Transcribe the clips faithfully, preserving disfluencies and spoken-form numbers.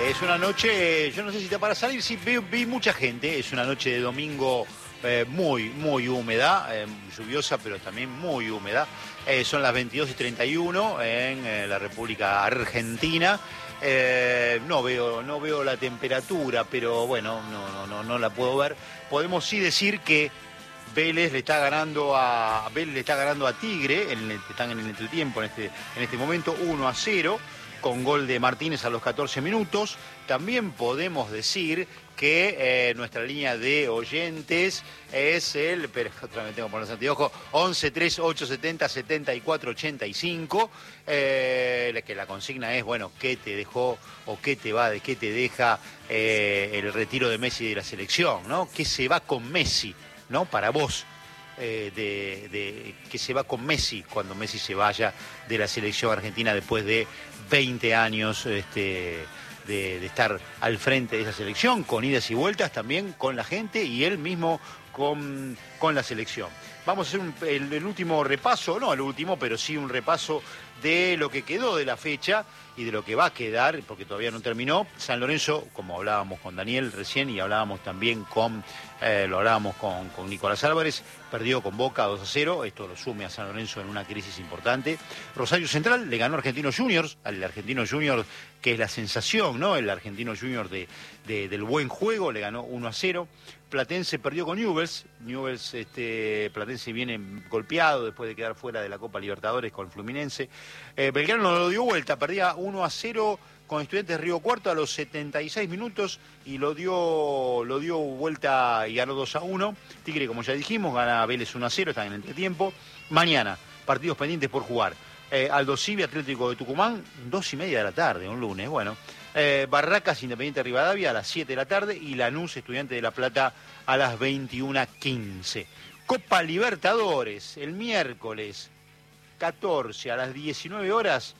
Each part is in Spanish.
Es una noche, yo no sé si está para salir, sí, vi, vi mucha gente, es una noche de domingo eh, muy, muy húmeda, eh, lluviosa, pero también muy húmeda. Eh, son las veintidós y treinta y uno en eh, la República Argentina. Eh, no veo, no veo la temperatura, pero bueno, no, no, no, no la puedo ver. Podemos sí decir que Vélez le está ganando a Vélez le está ganando a Tigre, en el, están en el entretiempo en este, en este momento, uno a cero, con gol de Martínez a los catorce minutos. También podemos decir que eh, nuestra línea de oyentes es el, pero otra vez tengo que poner los anteojos, once tres ocho setenta setenta y cuatro ochenta y cinco, eh, que la consigna es, bueno, ¿qué te dejó o qué te va, de qué te deja eh, el retiro de Messi de la selección, ¿no? ¿Qué se va con Messi, ¿no? Para vos, eh, de, de que se va con Messi cuando Messi se vaya de la selección argentina después de veinte años este, de, de estar al frente de esa selección, con idas y vueltas también con la gente y él mismo con, con la selección. Vamos a hacer un, el, el último repaso, no el último, pero sí un repaso de lo que quedó de la fecha y de lo que va a quedar, porque todavía no terminó. San Lorenzo, como hablábamos con Daniel recién y hablábamos también con, eh, lo hablábamos con, con Nicolás Álvarez, perdió con Boca dos a cero, esto lo sume a San Lorenzo en una crisis importante. Rosario Central le ganó a Argentinos Juniors, al Argentino Juniors que es la sensación, ¿no? El Argentino Juniors de, de, del buen juego, le ganó uno a cero. Platense perdió con Newell's, Newell's este, Platense viene golpeado después de quedar fuera de la Copa Libertadores con Fluminense. Eh, Belgrano no lo dio vuelta, perdía uno a cero con Estudiantes de Río Cuarto a los setenta y seis minutos y lo dio, lo dio vuelta y ganó dos a uno. Tigre, como ya dijimos, gana Vélez uno a cero, están en entretiempo. Mañana, partidos pendientes por jugar. Eh, Aldo Civi, Atlético de Tucumán, dos y media de la tarde, un lunes, bueno. Eh, Barracas, Independiente Rivadavia a las siete de la tarde y Lanús, Estudiante de La Plata a las veintiuna quince. Copa Libertadores, el miércoles catorce a las diecinueve horas,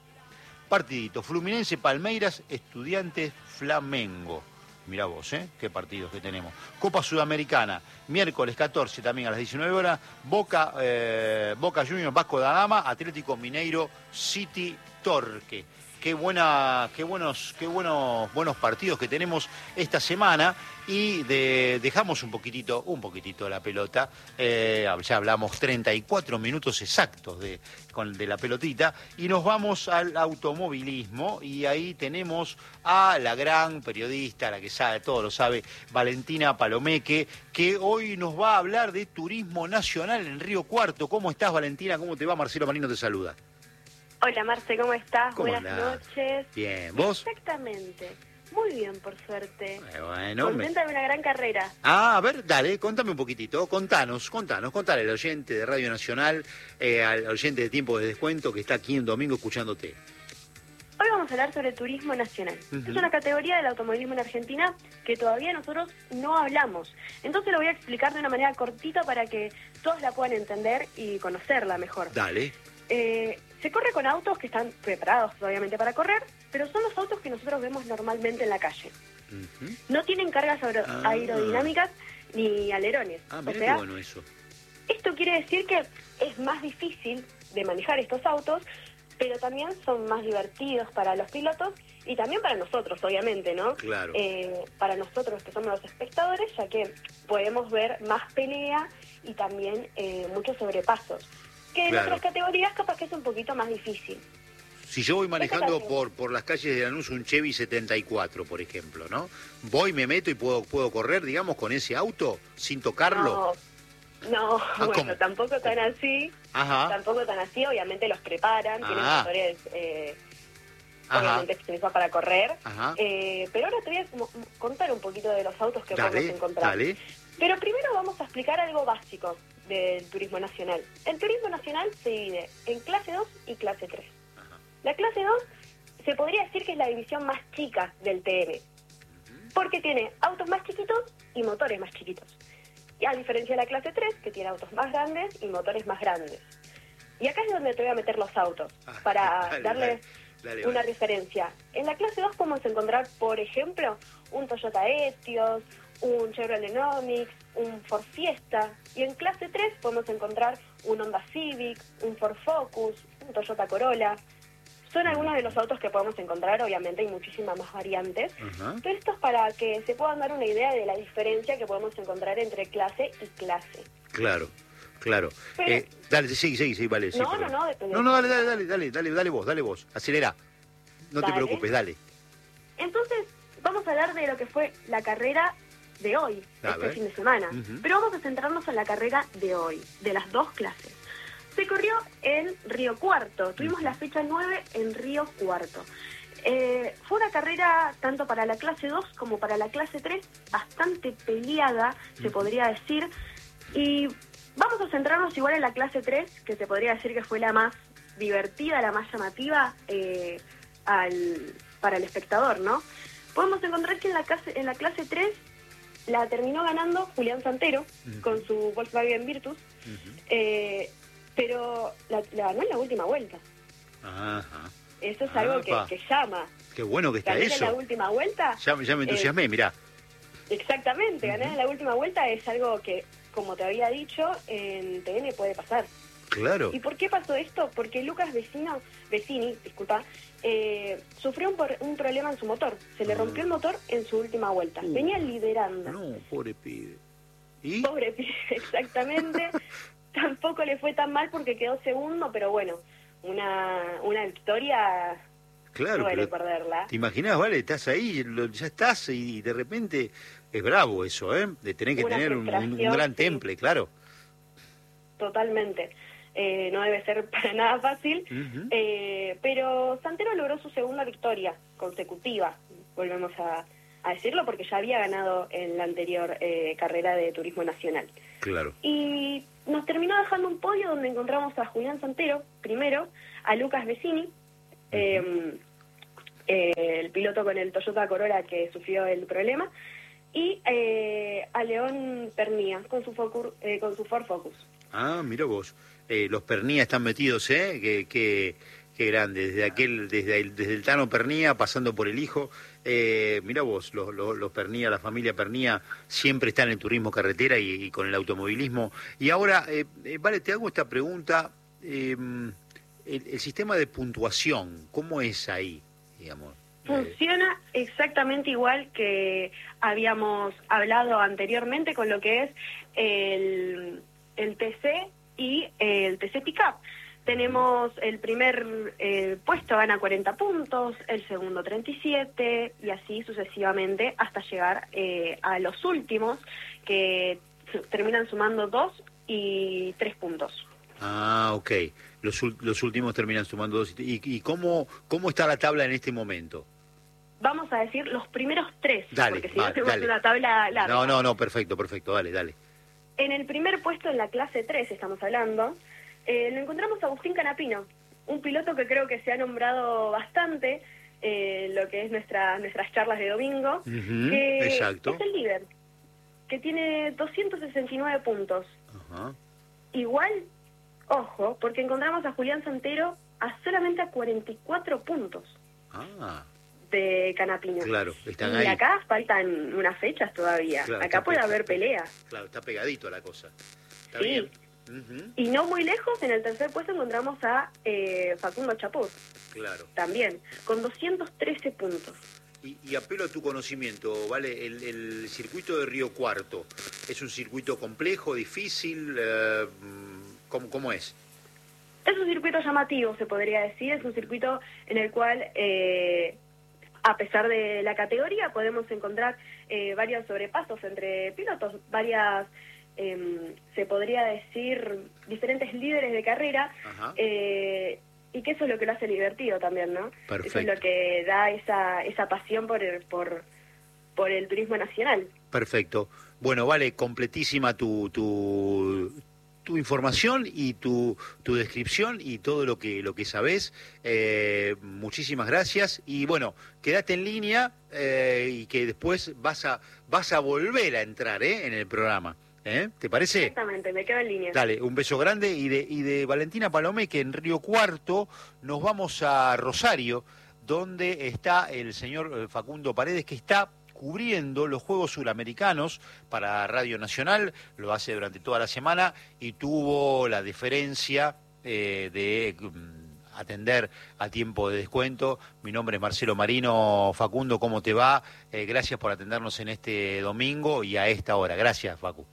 partidito, Fluminense, Palmeiras, Estudiantes, Flamengo. Mirá vos, ¿eh? Qué partidos que tenemos. Copa Sudamericana, miércoles catorce también a las diecinueve horas, Boca, eh, Boca Juniors, Vasco da Gama, Atlético Mineiro, City Torque. Qué buena, qué buenos, qué buenos, buenos partidos que tenemos esta semana y de, dejamos un poquitito, un poquitito la pelota. Eh, ya hablamos treinta y cuatro minutos exactos de, con, de la pelotita y nos vamos al automovilismo y ahí tenemos a la gran periodista, la que sabe, todo lo sabe, Valentina Palomeque, que hoy nos va a hablar de turismo nacional en Río Cuarto. ¿Cómo estás, Valentina? ¿Cómo te va? Marcelo Marino te saluda. Hola Marce, ¿cómo estás? ¿Cómo Buenas andás? noches. Bien, ¿vos? Exactamente. Muy bien, por suerte. Eh, bueno, Contenta me... de una gran carrera. Ah, a ver, dale, contame un poquitito, contanos, contanos, contale al oyente de Radio Nacional, eh, al oyente de Tiempo de Descuento que está aquí en domingo escuchándote. Hoy vamos a hablar sobre turismo nacional. Uh-huh. Es una categoría del automovilismo en Argentina que todavía nosotros no hablamos. Entonces lo voy a explicar de una manera cortita para que todos la puedan entender y conocerla mejor. Dale. Eh, se corre con autos que están preparados obviamente para correr, pero son los autos que nosotros vemos normalmente en la calle. Uh-huh. No tienen cargas aer- ah. aerodinámicas ni alerones. Ah, o mira sea, qué bueno eso. Esto quiere decir que es más difícil de manejar estos autos, pero también son más divertidos para los pilotos y también para nosotros, obviamente, ¿no? Claro. Eh, para nosotros que somos los espectadores, ya que podemos ver más pelea y también eh, muchos sobrepasos. Que en claro. otras categorías capaz que es un poquito más difícil. Si yo voy manejando por por las calles de Lanús un Chevy setenta y cuatro, por ejemplo, ¿no? Voy, me meto y puedo puedo correr, digamos, con ese auto sin tocarlo. No, no ah, bueno, ¿cómo? tampoco tan así. Ajá. Tampoco tan así, obviamente los preparan, ah. tienen motores eh, obviamente extensos para correr. Eh, pero ahora te voy a contar un poquito de los autos que dale, podemos encontrar. Dale. Pero primero vamos a explicar algo básico del turismo nacional. El turismo nacional se divide en clase dos y clase tres. Ajá. La clase dos se podría decir que es la división más chica del T N, porque tiene autos más chiquitos y motores más chiquitos. Y a diferencia de la clase tres, que tiene autos más grandes y motores más grandes. Y acá es donde te voy a meter los autos, ah, para dale, darles dale, dale, una dale. referencia. En la clase dos podemos encontrar, por ejemplo, un Toyota Etios, un Chevrolet Onix, un Ford Fiesta, y en clase tres podemos encontrar un Honda Civic, un Ford Focus, un Toyota Corolla. Son algunos de los autos que podemos encontrar, obviamente hay muchísimas más variantes, Ajá. pero esto es para que se puedan dar una idea de la diferencia que podemos encontrar entre clase y clase. Claro, claro. Pero- Eh, dale, sí, sí, sí, vale. Sí, No, perdón. no, no, depende. No, no, dale, dale, dale, dale, dale, dale vos, dale vos. Acelera. No te Dale. preocupes, dale. Entonces, vamos a hablar de lo que fue la carrera de hoy, A este ver. fin de semana. Ujú. Pero vamos a centrarnos en la carrera de hoy, de las dos clases. Se corrió en Río Cuarto, tuvimos la fecha nueve en Río Cuarto. Eh, fue una carrera tanto para la clase dos como para la clase tres, bastante peleada, se podría decir. Y vamos a centrarnos igual en la clase tres, que se podría decir que fue la más divertida, la más llamativa eh, al, para el espectador, ¿no? Podemos encontrar que en la clase, en la clase tres la terminó ganando Julián Santero Ujú. con su Volkswagen Virtus, Ujú. eh, pero la, la ganó en la última vuelta. Ajá. Eso es algo que, Apa. que llama. Qué bueno que está Ganar en la eso. última vuelta. Ya, ya me entusiasmé, mirá. Exactamente, ganar Ujú. en la última vuelta es algo que, como te había dicho, en T N puede pasar. Claro. ¿Y por qué pasó esto? Porque Lucas Vecino, Vecini, disculpa, eh, sufrió un, por- un problema en su motor. Se le Ah. rompió el motor en su última vuelta. Uh. Venía liderando. No, pobre pibe. ¿Y? Pobre pibe, exactamente. Tampoco le fue tan mal porque quedó segundo, pero bueno, una, una victoria Claro, duele pero perderla. ¿te imaginás, vale? Estás ahí, lo- ya estás y de repente es bravo eso, ¿eh? De tener que Una tener un, un- un frustración, gran sí. temple, claro. Totalmente. Eh, no debe ser para nada fácil. Ujú. Eh, pero Santero logró su segunda victoria consecutiva, volvemos a, a decirlo, porque ya había ganado en la anterior eh, carrera de Turismo Nacional. Claro. Y nos terminó dejando un podio donde encontramos a Julián Santero, primero, a Lucas Vecini, eh, eh, el piloto con el Toyota Corolla que sufrió el problema, y eh, a León Pernía con su, Focur- eh, con su Ford Focus. Ah, mira vos. Eh, los Pernía están metidos, ¿eh? Qué, qué, qué grande. Desde aquel, desde el, desde el Tano Pernía, pasando por el hijo. Eh, mira vos, los, los, los Pernía, la familia Pernía, siempre están en el turismo carretera y, y con el automovilismo. Y ahora, eh, eh, vale, te hago esta pregunta. Eh, el, el sistema de puntuación, ¿cómo es ahí, digamos? Eh, Funciona exactamente igual que habíamos hablado anteriormente con lo que es el, el T C y el T C Pickup. Tenemos el primer eh, puesto gana cuarenta puntos, el segundo treinta y siete y así sucesivamente hasta llegar eh, a los últimos que su- terminan sumando dos y tres puntos. Ah, ok. Los, ul- los últimos terminan sumando dos. ¿Y, y cómo, cómo está la tabla en este momento? Vamos a decir los primeros tres, Dale, porque si va, no tenemos dale. una tabla larga. No, no, no, perfecto, perfecto. Dale, dale. En el primer puesto en la clase tres, estamos hablando, eh, lo encontramos a Agustín Canapino, un piloto que creo que se ha nombrado bastante eh, lo que es nuestra, nuestras charlas de domingo, Ujú, que exacto. es el líder, que tiene doscientos sesenta y nueve puntos. Ajá. Igual, ojo, porque encontramos a Julián Santero a solamente a cuarenta y cuatro puntos Ah, de Canapino. claro, están y ahí. acá faltan unas fechas todavía. Claro, acá está puede pe- haber pelea. Claro, está pegadito la cosa. Está Sí. bien. Ujú, Y no muy lejos, en el tercer puesto encontramos a eh, Facundo Chapur, claro. también, con doscientos trece puntos. Y, y apelo a tu conocimiento, ¿vale? El, el circuito de Río Cuarto, ¿es un circuito complejo, difícil? Eh, ¿cómo, ¿Cómo es? Es un circuito llamativo, se podría decir, es un circuito en el cual, eh, a pesar de la categoría, podemos encontrar eh, varios sobrepasos entre pilotos, varias, eh, se podría decir, diferentes líderes de carrera, Ajá. eh, y que eso es lo que lo hace divertido también, ¿no? Eso es Perfecto. lo que da esa, esa pasión por el, por, por el turismo nacional. Perfecto. Bueno, vale, completísima tu, tu, tu información y tu, tu descripción y todo lo que, lo que sabés. Eh, muchísimas gracias. Y bueno, quédate en línea eh, y que después vas a, vas a volver a entrar ¿eh? en el programa. ¿eh? ¿Te parece? Exactamente, me quedo en línea. Dale, un beso grande y de, y de Valentina Palomé, que en Río Cuarto nos vamos a Rosario, donde está el señor eh, Facundo Paredes, que está cubriendo los Juegos Suramericanos para Radio Nacional, lo hace durante toda la semana y tuvo la deferencia eh, de mm, atender a tiempo de descuento. Mi nombre es Marcelo Marino. Facundo, ¿cómo te va? Eh, gracias por atendernos en este domingo y a esta hora. Gracias, Facu.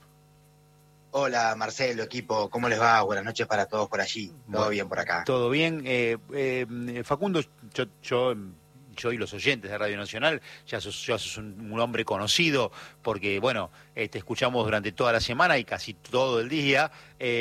Hola Marcelo, equipo, ¿cómo les va? Buenas noches para todos por allí. Todo Bueno, bien por acá. Todo bien. Eh, eh, Facundo, yo, yo, yo y los oyentes de Radio Nacional, ya sos, ya sos un, un hombre conocido, porque, bueno, eh, te escuchamos durante toda la semana y casi todo el día.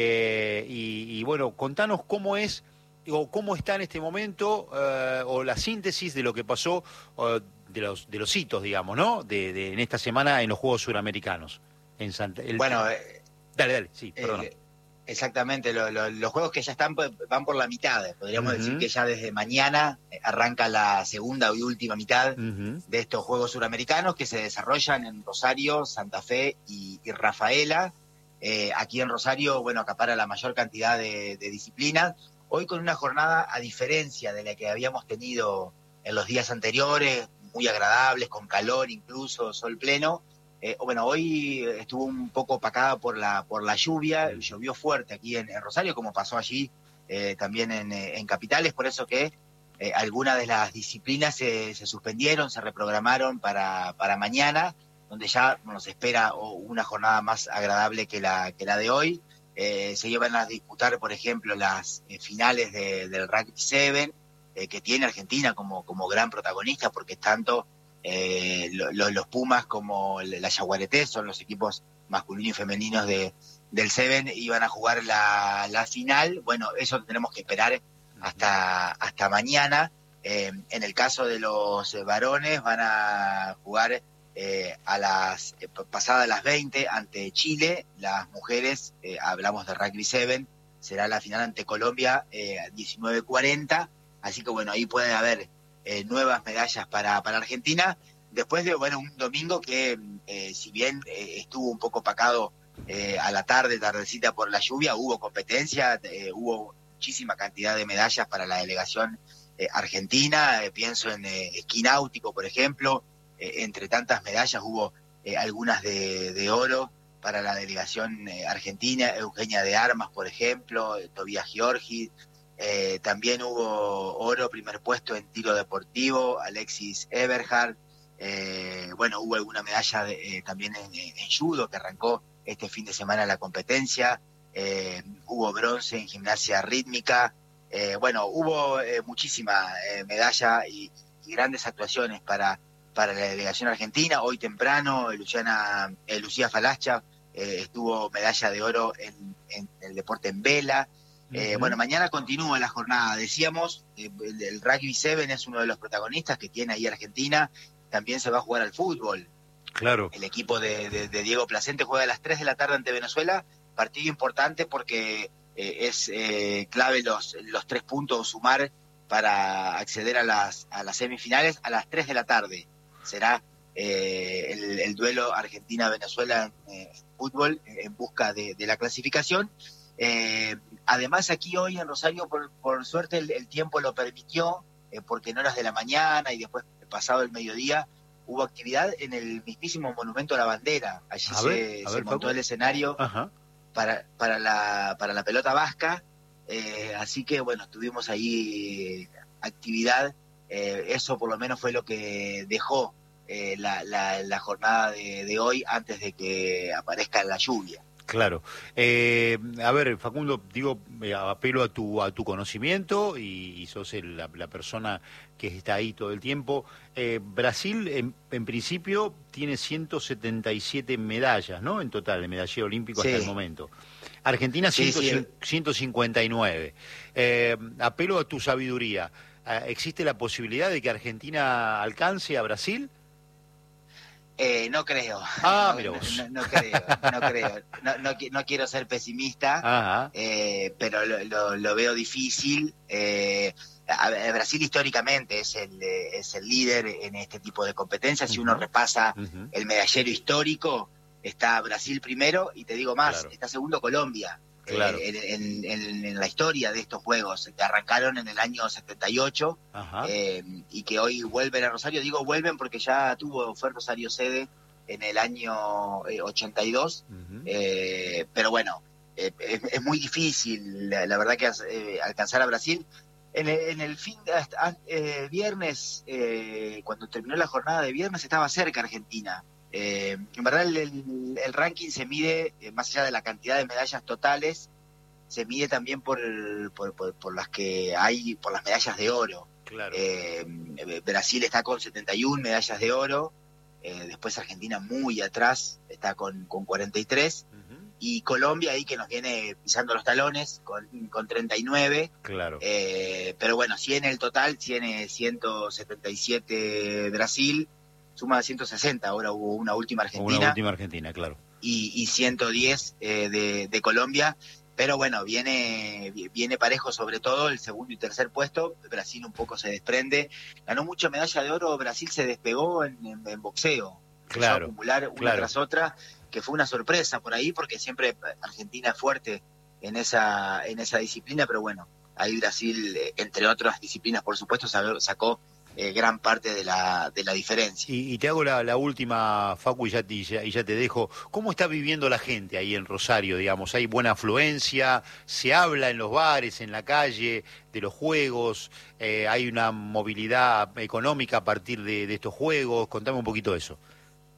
Eh, y, y, bueno, contanos cómo es, o cómo está en este momento, eh, o la síntesis de lo que pasó, o de los de los hitos, digamos, ¿no? De, de, en esta semana en los Juegos Suramericanos. En Santa, el, bueno, eh, Dale, dale, sí, perdón. Eh, exactamente, lo, lo, los juegos que ya están van por la mitad. Podríamos uh-huh. decir que ya desde mañana arranca la segunda y última mitad uh-huh. de estos Juegos Suramericanos que se desarrollan en Rosario, Santa Fe y, y Rafaela. Eh, aquí en Rosario, bueno, acapara la mayor cantidad de, de disciplinas. Hoy con una jornada, a diferencia de la que habíamos tenido en los días anteriores, muy agradables, con calor incluso, sol pleno. Eh, bueno, hoy estuvo un poco opacada por la por la lluvia, llovió fuerte aquí en, en Rosario, como pasó allí eh, también en, en Capitales, por eso que eh, algunas de las disciplinas se, se suspendieron, se reprogramaron para, para mañana, donde ya nos espera una jornada más agradable que la, que la de hoy. Eh, se llevan a disputar, por ejemplo, las eh, finales de, del Rugby siete, eh, que tiene Argentina como, como gran protagonista, porque tanto... Eh, lo, los Pumas como la Yaguareté son los equipos masculinos y femeninos de, del Seven, iban a jugar la, la final. Bueno, eso tenemos que esperar hasta, hasta mañana. Eh, en el caso de los varones van a jugar eh, a las eh, pasadas las veinte ante Chile. Las mujeres, eh, hablamos de Rugby siete, será la final ante Colombia eh, diecinueve cuarenta, así que bueno, ahí puede haber Eh, nuevas medallas para, para Argentina, después de bueno un domingo que eh, si bien eh, estuvo un poco opacado eh, a la tarde, tardecita por la lluvia, hubo competencia, eh, hubo muchísima cantidad de medallas para la delegación eh, argentina, eh, pienso en eh, esquí náutico, por ejemplo, eh, entre tantas medallas hubo eh, algunas de, de oro para la delegación eh, argentina, Eugenia de Armas, por ejemplo, eh, Tobías Giorgi. Eh, también hubo oro, primer puesto en tiro deportivo, Alexis Eberhard. Eh, bueno, hubo alguna medalla de, eh, también en, en judo, que arrancó este fin de semana la competencia. Eh, hubo bronce en gimnasia rítmica. Eh, bueno, hubo eh, muchísima eh, medalla y, y grandes actuaciones para, para la delegación argentina. Hoy temprano, Luciana, eh, Lucía Falacha eh, estuvo medalla de oro en, en el deporte en vela. Eh, uh-huh. Bueno, mañana continúa la jornada. Decíamos, eh, el, el Rugby siete es uno de los protagonistas que tiene ahí Argentina. También se va a jugar al fútbol. Claro. El equipo de, de, de Diego Placente juega a las tres de la tarde ante Venezuela. Partido importante porque eh, es eh, clave los, los tres puntos sumar para acceder a las, a las semifinales a las tres de la tarde. Será eh, el, el duelo Argentina-Venezuela en eh, fútbol en busca de, de la clasificación. Eh, además aquí hoy en Rosario por, por suerte el, el tiempo lo permitió, eh, porque en horas de la mañana y después pasado el mediodía hubo actividad en el mismísimo Monumento a la Bandera. Allí a se, ver, se ver, montó Paco. el escenario para, para, la, para la pelota vasca, eh, así que bueno, tuvimos ahí actividad, eh, eso por lo menos fue lo que dejó eh, la, la, la jornada de, de hoy antes de que aparezca la lluvia. Claro. Eh, a ver, Facundo, digo, eh, apelo a tu a tu conocimiento y, y sos el, la, la persona que está ahí todo el tiempo. Eh, Brasil, en, en principio, tiene ciento setenta y siete medallas, ¿no? En total, de medallero olímpico sí. hasta el momento. Argentina, sí, sí. ciento cincuenta y nueve. Eh, apelo a tu sabiduría. ¿Existe la posibilidad de que Argentina alcance a Brasil? Eh, no creo. Ah, no, mira vos. No, no, no creo, no creo. No, no, no quiero ser pesimista, eh, pero lo, lo, lo veo difícil. Eh, a, a Brasil históricamente es el, es el líder en este tipo de competencias. Uh-huh. Si uno repasa uh-huh. el medallero histórico, está Brasil primero y te digo más, claro. está segundo Colombia. Claro. Eh, en, en, en la historia de estos juegos que arrancaron en el año setenta y ocho eh, y que hoy vuelven a Rosario. Digo vuelven porque ya tuvo fue Rosario sede en el año eh, ochenta y dos, uh-huh. eh, pero bueno, eh, es, es muy difícil la, la verdad que eh, alcanzar a Brasil. En el, en el fin de eh, viernes, eh, cuando terminó la jornada de viernes, estaba cerca Argentina. Eh, en verdad el, el, el ranking se mide, eh, más allá de la cantidad de medallas totales, se mide también por, por, por, por las que hay, por las medallas de oro. Claro. Eh, Brasil está con setenta y una medallas de oro, eh, después Argentina muy atrás, está con, con cuarenta y tres, uh-huh. Y Colombia ahí que nos viene pisando los talones con, con treinta y nueve. Claro. Eh, pero bueno, si en el total tiene ciento setenta y siete Brasil, suma ciento sesenta, ahora hubo una última Argentina. Una última Argentina, claro. Y, y ciento diez eh, de, de Colombia. Pero bueno, viene viene parejo sobre todo el segundo y tercer puesto. Brasil un poco se desprende. Ganó mucha medalla de oro, Brasil se despegó en, en, en boxeo. Claro, a acumular una claro. tras otra, que fue una sorpresa por ahí, porque siempre Argentina es fuerte en esa, en esa disciplina, pero bueno, ahí Brasil, entre otras disciplinas, por supuesto, sacó eh, gran parte de la, de la diferencia. Y, y te hago la, la última, Facu, y ya, te, y, ya, y ya te dejo. ¿Cómo está viviendo la gente ahí en Rosario, digamos? ¿Hay buena afluencia? ¿Se habla en los bares, en la calle, de los juegos? Eh, ¿Hay una movilidad económica a partir de, de estos juegos? Contame un poquito de eso.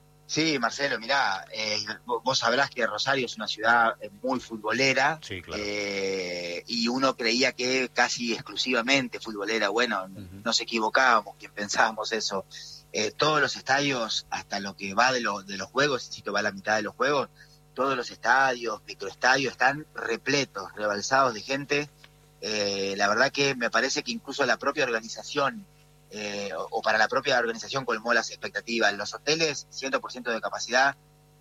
Sí, Marcelo, mirá, eh, vos sabrás que Rosario es una ciudad muy futbolera. Sí, claro. eh, y uno creía que casi exclusivamente futbolera. Bueno, uh-huh. Nos equivocábamos quien pensábamos eso. Eh, todos los estadios, hasta lo que va de, lo, de los juegos, si va a la mitad de los juegos, todos los estadios, microestadios, están repletos, rebalsados de gente. Eh, la verdad que me parece que incluso la propia organización, Eh, o, o para la propia organización colmó las expectativas. En los hoteles, cien por ciento de capacidad,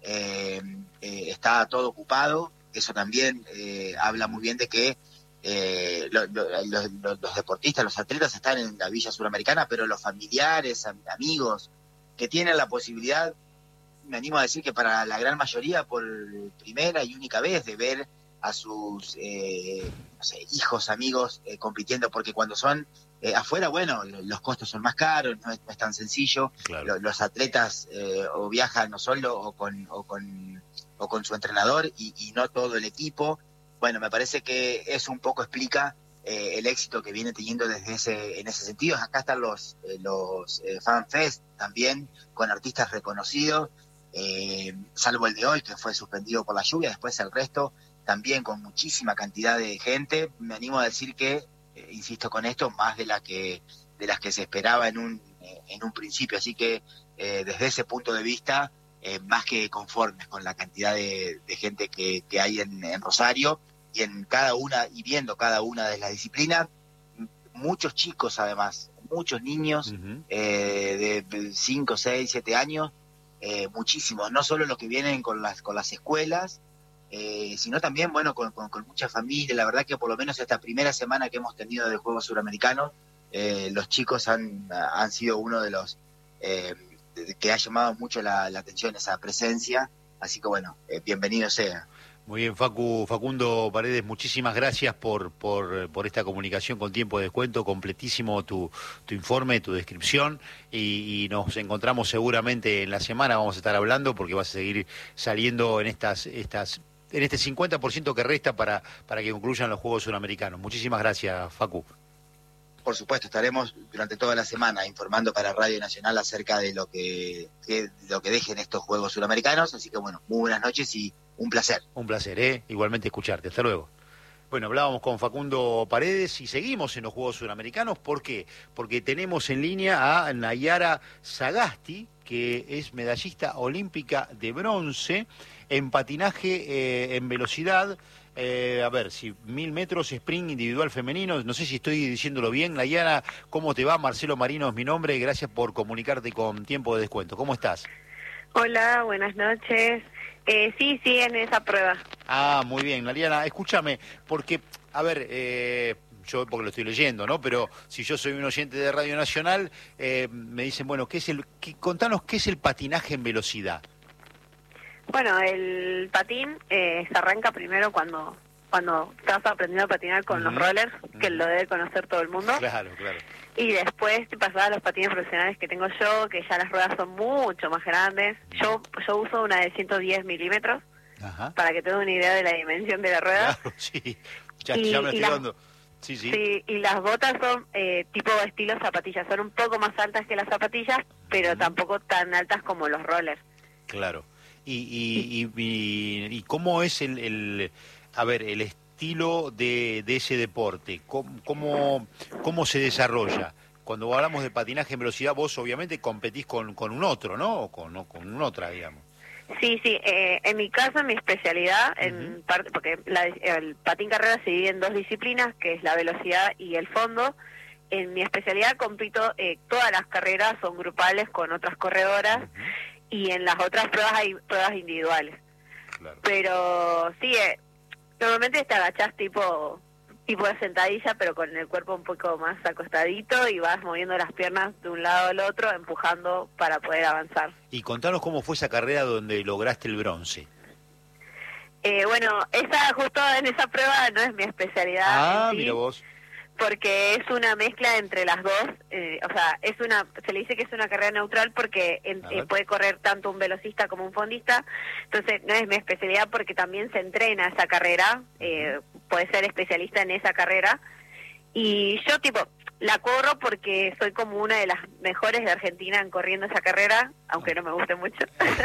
eh, eh, está todo ocupado. Eso también eh, habla muy bien de que eh, lo, lo, lo, lo, los deportistas, los atletas están en la Villa Suramericana, pero los familiares, am, amigos que tienen la posibilidad, me animo a decir que para la gran mayoría, por primera y única vez, de ver a sus eh, no sé, hijos, amigos eh, compitiendo, porque cuando son Eh, afuera, bueno, los costos son más caros, no es, no es tan sencillo. Claro. Los, los atletas eh, o viajan no solo o con o con, o con su entrenador y, y no todo el equipo. Bueno, me parece que eso un poco explica eh, el éxito que viene teniendo desde ese en ese sentido. Acá están los eh, los eh, Fan Fest también con artistas reconocidos, eh, salvo el de hoy que fue suspendido por la lluvia. Después el resto también con muchísima cantidad de gente. Me animo a decir que insisto con esto, más de la que de las que se esperaba en un en un principio, así que eh, desde ese punto de vista eh, más que conformes con la cantidad de, de gente que, que hay en, en Rosario y en cada una y viendo cada una de las disciplinas, muchos chicos además, muchos niños uh-huh. eh, de cinco, seis, siete años, eh, muchísimos, no solo los que vienen con las con las escuelas, Eh, sino también, bueno, con, con, con mucha familia. La verdad que por lo menos esta primera semana que hemos tenido de Juegos Suramericanos, eh, los chicos han, han sido uno de los eh, de, que ha llamado mucho la, la atención esa presencia, así que bueno, eh, bienvenido sea. Muy bien, Facu, Facundo Paredes, muchísimas gracias por, por, por esta comunicación con tiempo de descuento, completísimo tu, tu informe, tu descripción, y, y nos encontramos seguramente en la semana, vamos a estar hablando porque vas a seguir saliendo en estas estas en este cincuenta por ciento que resta para, para que concluyan los Juegos Suramericanos. Muchísimas gracias, Facu. Por supuesto, estaremos durante toda la semana informando para Radio Nacional acerca de lo que, que lo que dejen estos Juegos Suramericanos, así que bueno, muy buenas noches y un placer. Un placer, ¿eh? Igualmente escucharte. Hasta luego. Bueno, hablábamos con Facundo Paredes y seguimos en los Juegos Suramericanos. ¿Por qué? Porque tenemos en línea a Nayara Sagasti, que es medallista olímpica de bronce en patinaje eh, en velocidad. Eh, a ver, si mil metros, sprint individual femenino, no sé si estoy diciéndolo bien. Nayara, ¿cómo te va? Marcelo Marino es mi nombre, gracias por comunicarte con tiempo de descuento. ¿Cómo estás? Hola, buenas noches. Eh, sí, sí, en esa prueba. Ah, muy bien, Nayara, escúchame, porque, a ver, eh, yo porque lo estoy leyendo, ¿no? Pero si yo soy un oyente de Radio Nacional, eh, me dicen, bueno, ¿qué es el, qué, contanos qué es el patinaje en velocidad? Bueno, el patín eh, se arranca primero cuando cuando estás aprendiendo a patinar con uh-huh. los rollers, que uh-huh. lo debe conocer todo el mundo. Claro, claro. Y después te pasás a los patines profesionales que tengo yo, que ya las ruedas son mucho más grandes. Yo yo uso una de ciento diez milímetros, uh-huh. para que tengas una idea de la dimensión de la rueda. Claro, sí, ya, y, ya me estoy la, dando. Sí, sí. Sí, y las botas son eh, tipo estilo zapatillas, son un poco más altas que las zapatillas, pero uh-huh. tampoco tan altas como los rollers. Claro. ¿Y, y, y, y, y cómo es el, el, a ver, el estilo de, de ese deporte? ¿Cómo, cómo, cómo se desarrolla? Cuando hablamos de patinaje en velocidad, vos obviamente competís con, con un otro, ¿no? O con, no, con un otra, digamos. Sí, sí. Eh, en mi caso, en mi especialidad, uh-huh. en parte, porque la, el patín carrera se divide en dos disciplinas, que es la velocidad y el fondo. En mi especialidad compito, eh, todas las carreras son grupales con otras corredoras, uh-huh. y en las otras pruebas hay pruebas individuales. Claro. Pero sí, eh, normalmente te agachás tipo... tipo de sentadilla, pero con el cuerpo un poco más acostadito y vas moviendo las piernas de un lado al otro, empujando para poder avanzar. Y contanos cómo fue esa carrera donde lograste el bronce. Eh, bueno, esa justo en esa prueba no es mi especialidad. Ah, sí, mira vos. Porque es una mezcla entre las dos, eh, o sea, es una, se le dice que es una carrera neutral porque en, eh, puede correr tanto un velocista como un fondista, entonces no es mi especialidad porque también se entrena esa carrera, eh, puede ser especialista en esa carrera, y yo tipo, la corro porque soy como una de las mejores de Argentina en corriendo esa carrera, aunque no me guste mucho.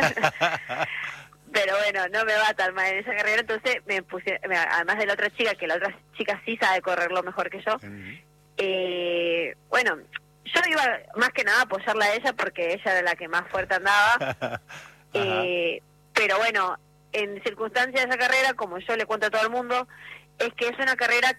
Pero bueno, no me va tan mal en esa carrera, entonces me puse, además de la otra chica, que la otra chica sí sabe correrlo mejor que yo, uh-huh. eh, bueno, yo iba más que nada a apoyarla a ella porque ella era la que más fuerte andaba, eh, pero bueno, en circunstancias de esa carrera, como yo le cuento a todo el mundo, es que es una carrera